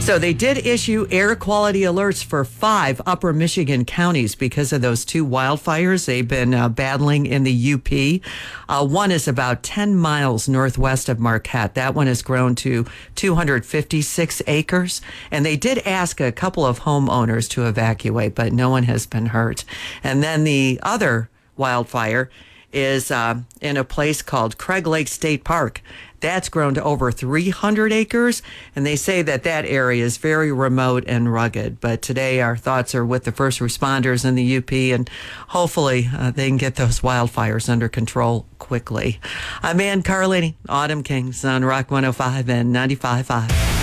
So they did issue air quality alerts for 5 upper Michigan counties because of those 2 wildfires they've been battling in the UP. One is about 10 miles northwest of Marquette. That one has grown to 256 acres. And they did ask a couple of homeowners to evacuate, but no one has been hurt. And then the other wildfire is in a place called Craig Lake State Park. That's grown to over 300 acres, and they say that that area is very remote and rugged. But today our thoughts are with the first responders in the UP, and hopefully they can get those wildfires under control quickly. I'm Ann Carlini, Autumn Kings on Rock 105 and 95.5.